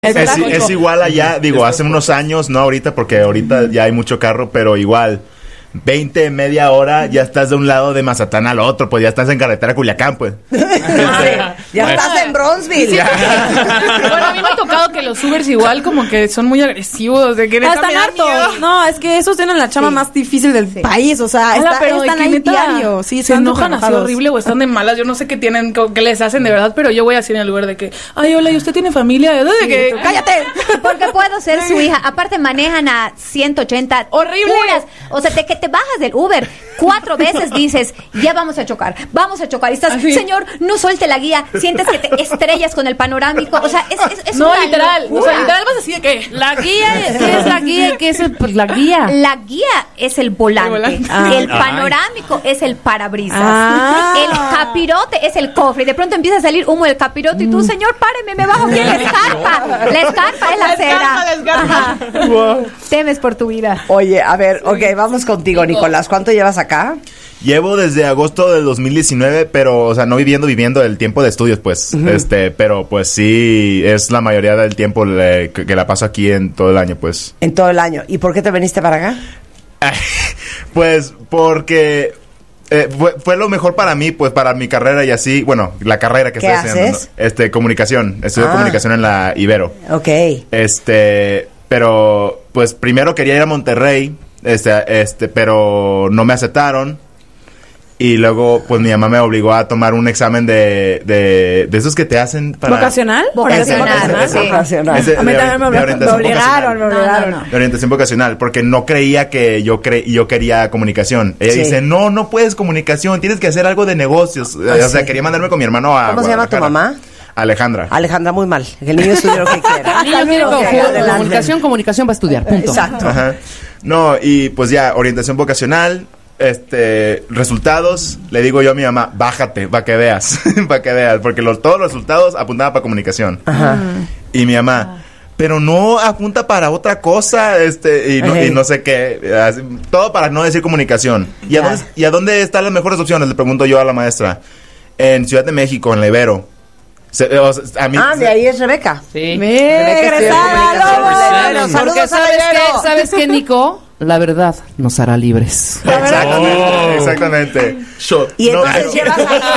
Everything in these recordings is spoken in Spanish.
Es igual allá, digo, hace unos años, no ahorita, porque ahorita ya hay mucho carro, pero igual, 20, media hora, ya estás de un lado de Mazatlán al otro, pues ya estás en carretera Culiacán, pues. Ya estás en Bronzeville. Bueno, a mí me ha tocado que los Ubers igual como que son muy agresivos, de que están hartos. No, es que esos tienen la chama más difícil del país, o sea, pero están ahí diario. Sí, se enojan así horrible o están de malas, yo no sé qué tienen, qué les hacen de verdad, pero yo voy así en el lugar de que, ay, hola, ¿y usted tiene familia? Sí, que cállate. Porque puedo ser su hija. Aparte manejan a 180. Horrible. Puras. O sea, que te bajas del Uber 4 veces dices, ya vamos a chocar. Y estás, así. Señor, no suelte la guía. Sientes que te estrellas con el panorámico. O sea, es no, una literal. locura. O sea, literal vas así de que la guía, ¿qué es la guía y qué es la guía? La guía es el volante. El panorámico es el parabrisas. El capirote es el cofre. Y de pronto empieza a salir humo del capirote y tú, señor, páreme, me bajo aquí en la escarpa. La escarpa es la acera. Wow. Temes por tu vida. Oye, a ver, vamos contigo, Nicolás. ¿Cuánto llevas acá? Llevo desde agosto del 2019, pero, o sea, no viviendo el tiempo de estudios, pues. Pero, pues sí, es la mayoría del tiempo que la paso aquí en todo el año, pues. En todo el año. ¿Y por qué te viniste para acá? Pues porque fue lo mejor para mí, pues para mi carrera y así, bueno, la carrera que estoy haciendo. Comunicación. Estudio comunicación en la Ibero. Ok. Pero, pues primero quería ir a Monterrey, pero no me aceptaron. Y luego, pues mi mamá me obligó a tomar un examen de esos que te hacen para... ¿Vocacional? Vocacional. Me obligaron. De orientación vocacional, porque no creía que yo quería comunicación. Ella dice, no puedes comunicación, tienes que hacer algo de negocios. O sea, quería mandarme con mi hermano a ¿Cómo se llama tu mamá? Alejandra, muy mal. Que el niño estudie lo que quiera. El niño quiere comunicación va a estudiar, punto. Exacto. Ajá. No, y pues ya, orientación vocacional... resultados, le digo yo a mi mamá, bájate, para que veas, porque todos los resultados apuntaban para comunicación. Ajá. Y mi mamá, pero no apunta para otra cosa, y no sé qué, todo para no decir comunicación. ¿Y a dónde están las mejores opciones? Le pregunto yo a la maestra. En Ciudad de México, en la Ibero. De ahí es Rebeca. Sí. Regresada, porque ¿sabes qué, Nico? La verdad nos hará libres. Exactamente. Y entonces llevas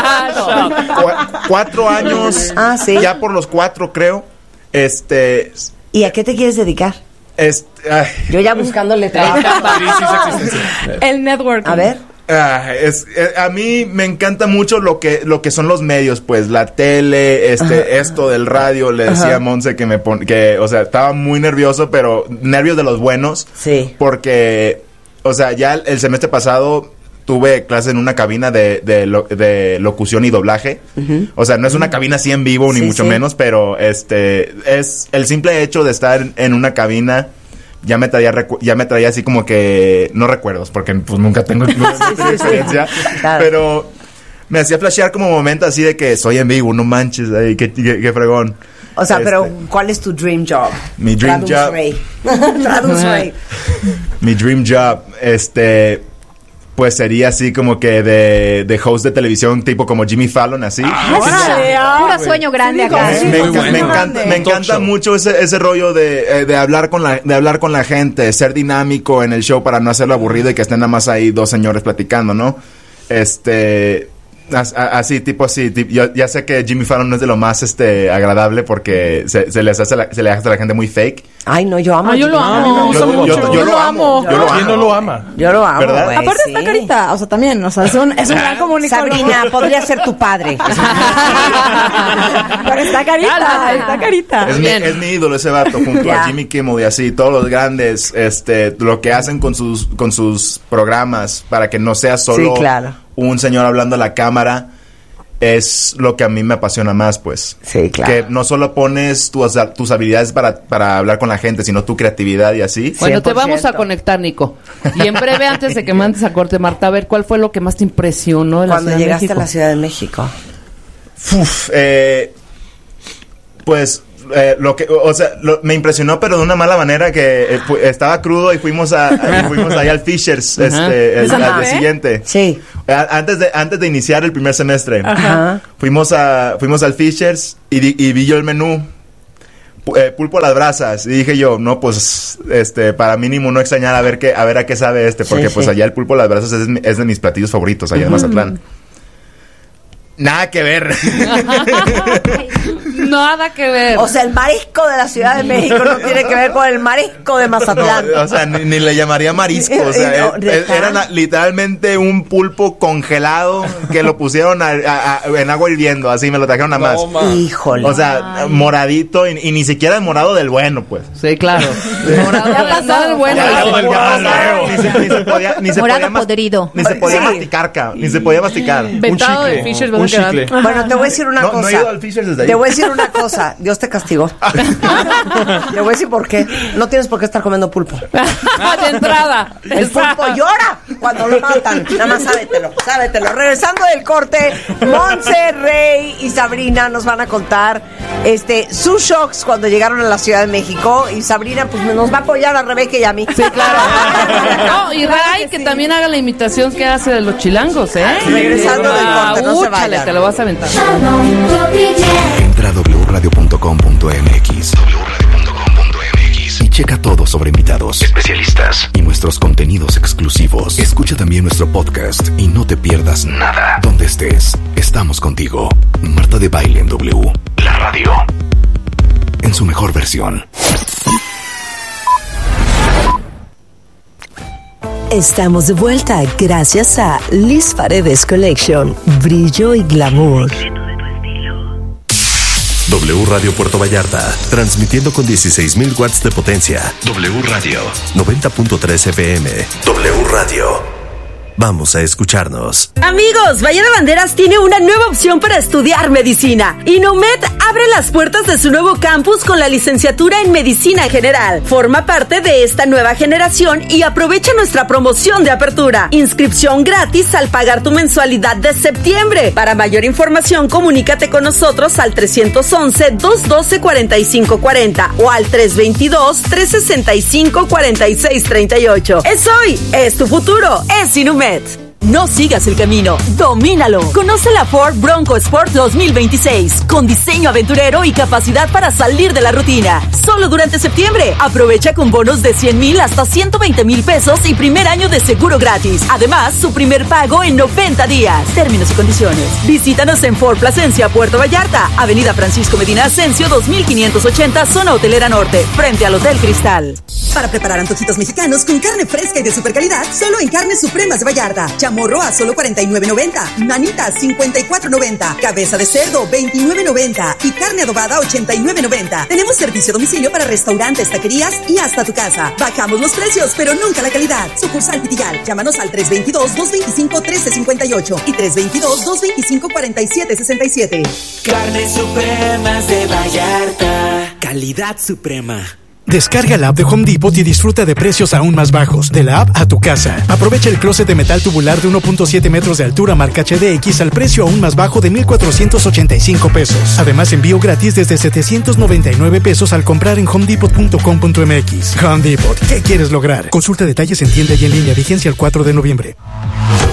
4 años. Sí. Ya por los 4, creo. ¿Y a qué te quieres dedicar? Yo ya buscándole trabajo. El network. A ver. A mí me encanta mucho lo que son los medios, pues la tele, esto del radio. Le decía a Monse que o sea, estaba muy nervioso, pero nervios de los buenos. Sí. Porque, o sea, ya el semestre pasado tuve clase en una cabina de locución y doblaje. O sea, no es una cabina así en vivo, ni mucho menos, pero es el simple hecho de estar en una cabina. Ya me traía así como que... No recuerdos, porque pues nunca tengo experiencia. Claro. Pero me hacía flashear como momento así de que soy en vivo, no manches, ay, qué fregón. O sea, pero ¿cuál es tu dream job? Mi dream job... Traduz, Rey. Mi dream job, pues sería así como que de host de televisión, tipo como Jimmy Fallon, así. Puro sueño grande acá. Me encanta mucho ese rollo de hablar con la gente, ser dinámico en el show para no hacerlo aburrido y que estén nada más ahí 2 señores platicando, ¿no? Así, yo ya sé que Jimmy Fallon no es de lo más agradable porque se le hace a la gente muy fake. Ay, no, yo amo. Yo lo amo. Yo lo amo. ¿Quién no lo ama? Yo lo amo, ¿verdad? güey, Aparte está carita, o sea, también, o sea, es un gran comunicador. Sabrina, podría ser tu padre. Pero está carita. Es mi ídolo ese vato, junto a Jimmy Kimmel y así, todos los grandes, lo que hacen con sus programas para que no sea solo un señor hablando a la cámara. Es lo que a mí me apasiona más, pues. Sí, claro. Que no solo pones tus habilidades para hablar con la gente, sino tu creatividad y así. Bueno, 100%. te vamos a conectar, Nico. Y en breve, antes de que mandes a corte, Marta, a ver, ¿cuál fue lo que más te impresionó de la cuando Ciudad de llegaste México? a la Ciudad de México? Me impresionó, pero de una mala manera, que estaba crudo y fuimos ahí al Fishers el día siguiente. Sí. Antes de iniciar el primer semestre. Ajá. Fuimos al Fishers y vi yo el menú. pulpo a las brasas. Y dije yo, no, pues, para mínimo no extrañar a ver a qué sabe porque pues allá el pulpo a las brasas es de mis platillos favoritos allá en Mazatlán. Nada que ver. Nada que ver. O sea, el marisco de la Ciudad de México no tiene que ver con el marisco de Mazatlán. No, o sea, ni le llamaría marisco. O sea, era literalmente un pulpo congelado que lo pusieron en agua hirviendo. Así me lo trajeron nada más. Híjole. O sea, moradito y ni siquiera el morado del bueno, pues. Sí, claro. Morado del bueno. Ni se podía podrido. Ni se podía masticar, cabrón. Ni se podía masticar. Vetado de Fishers. Un chicle. Bueno, te voy a decir una cosa. No he ido al Fishers desde ahí. Te voy a decir una cosa. Dios te castigó. Te voy a decir por qué. No tienes por qué estar comiendo pulpo. De entrada. El pulpo llora cuando lo matan. Nada más sábetelo. Regresando del corte, Monse, Rey y Sabrina nos van a contar sus shocks cuando llegaron a la Ciudad de México. Y Sabrina pues nos va a apoyar a Rebeca y a mí. Sí, claro. No, y Ray que también haga la imitación que hace de los chilangos, ¿eh? Regresando del corte, no se vayan. Te lo vas a aventar. Entra a wradio.com.mx y checa todo sobre invitados, especialistas y nuestros contenidos exclusivos. Escucha también nuestro podcast y no te pierdas nada. Donde estés, estamos contigo. Marta de Baile en W, la radio, en su mejor versión. Estamos de vuelta gracias a Liz Paredes Collection, brillo y glamour. W Radio Puerto Vallarta, transmitiendo con 16,000 watts de potencia. W Radio, 90.3 FM. W Radio. Vamos a escucharnos. Amigos, Bahía de Banderas tiene una nueva opción para estudiar medicina. Inumet abre las puertas de su nuevo campus con la licenciatura en Medicina General. Forma parte de esta nueva generación y aprovecha nuestra promoción de apertura. Inscripción gratis al pagar tu mensualidad de septiembre. Para mayor información, comunícate con nosotros al 311-212-4540 o al 322-365-4638. Es hoy, es tu futuro, es Inumet. No sigas el camino, domínalo. Conoce la Ford Bronco Sport 2026 con diseño aventurero y capacidad para salir de la rutina. Solo durante septiembre. Aprovecha con bonos de 100,000 hasta 120,000 pesos y primer año de seguro gratis. Además, su primer pago en 90 días. Términos y condiciones. Visítanos en Ford Plasencia, Puerto Vallarta, Avenida Francisco Medina Ascencio 2580, Zona Hotelera Norte, frente al Hotel Cristal. Para preparar antojitos mexicanos con carne fresca y de super calidad, solo en Carnes Supremas de Vallarta. Chamorro a solo $49.90, manitas $54.90, cabeza de cerdo $29.90 y carne adobada $89.90. Tenemos servicio a domicilio para restaurantes, taquerías y hasta tu casa. Bajamos los precios, pero nunca la calidad. Sucursal Pitigal. Llámanos al 322-225-1358 y 322-225-4767. Carnes Supremas de Vallarta. Calidad suprema. Descarga la app de Home Depot y disfruta de precios aún más bajos. De la app a tu casa. Aprovecha el closet de metal tubular de 1.7 metros de altura marca HDX al precio aún más bajo de $1,485. Además, envío gratis desde $799 al comprar en homedepot.com.mx. Home Depot, ¿qué quieres lograr? Consulta detalles en tienda y en línea. Vigencia el 4 de noviembre.